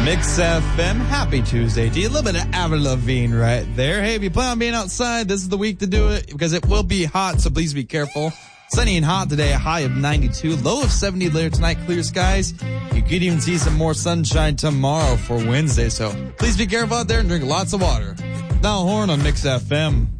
Mix FM, happy Tuesday to you. A little bit of Avril Lavigne right there. Hey, if you plan on being outside, this is the week to do it because it will be hot, so please be careful. Sunny and hot today, a high of 92, low of 70 later tonight, clear skies. You could even see some more sunshine tomorrow for Wednesday, so please be careful out there and drink lots of water. Now Horn on Mix FM.